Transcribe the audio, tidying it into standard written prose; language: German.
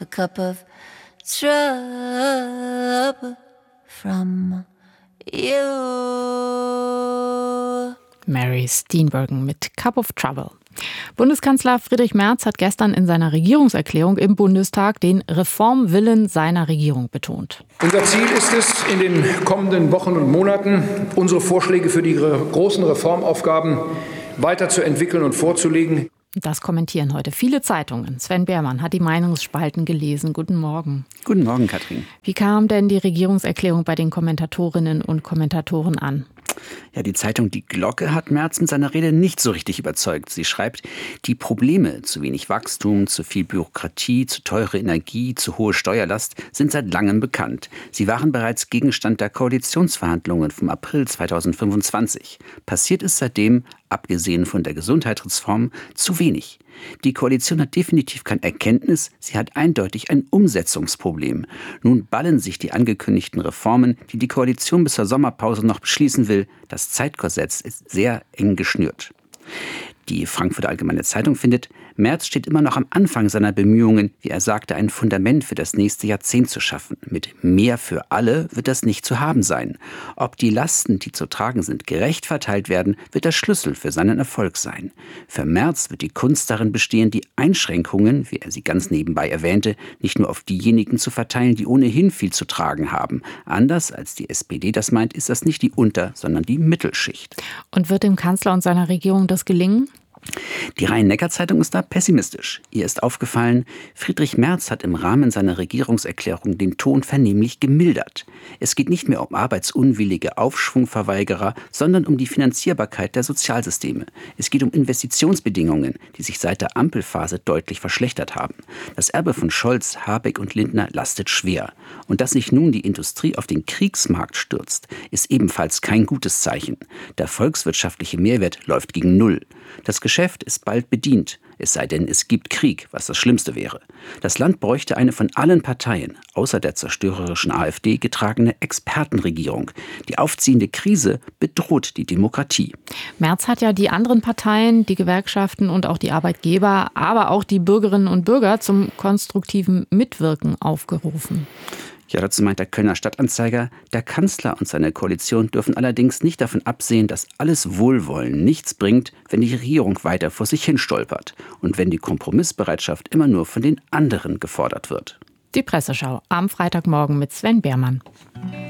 a cup of trouble from you. Mary Steenburgen mit Cup of Trouble. Bundeskanzler Friedrich Merz hat gestern in seiner Regierungserklärung im Bundestag den Reformwillen seiner Regierung betont. Unser Ziel ist es, in den kommenden Wochen und Monaten unsere Vorschläge für die großen Reformaufgaben weiterzuentwickeln und vorzulegen. Das kommentieren heute viele Zeitungen. Sven Beermann hat die Meinungsspalten gelesen. Guten Morgen. Guten Morgen, Katrin. Wie kam denn die Regierungserklärung bei den Kommentatorinnen und Kommentatoren an? Ja, die Zeitung Die Glocke hat Merz mit seiner Rede nicht so richtig überzeugt. Sie schreibt, die Probleme, zu wenig Wachstum, zu viel Bürokratie, zu teure Energie, zu hohe Steuerlast, sind seit langem bekannt. Sie waren bereits Gegenstand der Koalitionsverhandlungen vom April 2025. Passiert ist seitdem, abgesehen von der Gesundheitsreform, zu wenig. Die Koalition hat definitiv kein Erkenntnis, sie hat eindeutig ein Umsetzungsproblem. Nun ballen sich die angekündigten Reformen, die die Koalition bis zur Sommerpause noch beschließen will. Das Zeitkorsett ist sehr eng geschnürt. Die Frankfurter Allgemeine Zeitung findet, Merz steht immer noch am Anfang seiner Bemühungen, wie er sagte, ein Fundament für das nächste Jahrzehnt zu schaffen. Mit mehr für alle wird das nicht zu haben sein. Ob die Lasten, die zu tragen sind, gerecht verteilt werden, wird der Schlüssel für seinen Erfolg sein. Für Merz wird die Kunst darin bestehen, die Einschränkungen, wie er sie ganz nebenbei erwähnte, nicht nur auf diejenigen zu verteilen, die ohnehin viel zu tragen haben. Anders als die SPD das meint, ist das nicht die Unter-, sondern die Mittelschicht. Und wird dem Kanzler und seiner Regierung das gelingen? Die Rhein-Neckar-Zeitung ist da pessimistisch. Ihr ist aufgefallen, Friedrich Merz hat im Rahmen seiner Regierungserklärung den Ton vernehmlich gemildert. Es geht nicht mehr um arbeitsunwillige Aufschwungverweigerer, sondern um die Finanzierbarkeit der Sozialsysteme. Es geht um Investitionsbedingungen, die sich seit der Ampelphase deutlich verschlechtert haben. Das Erbe von Scholz, Habeck und Lindner lastet schwer. Und dass sich nun die Industrie auf den Kriegsmarkt stürzt, ist ebenfalls kein gutes Zeichen. Der volkswirtschaftliche Mehrwert läuft gegen Null. Das Geschäft ist bald bedient, es sei denn, es gibt Krieg, was das Schlimmste wäre. Das Land bräuchte eine von allen Parteien, außer der zerstörerischen AfD, getragene Expertenregierung. Die aufziehende Krise bedroht die Demokratie. Merz hat ja die anderen Parteien, die Gewerkschaften und auch die Arbeitgeber, aber auch die Bürgerinnen und Bürger zum konstruktiven Mitwirken aufgerufen. Ja, dazu meint der Kölner Stadtanzeiger, der Kanzler und seine Koalition dürfen allerdings nicht davon absehen, dass alles Wohlwollen nichts bringt, wenn die Regierung weiter vor sich hin stolpert und wenn die Kompromissbereitschaft immer nur von den anderen gefordert wird. Die Presseschau am Freitagmorgen mit Sven Beermann.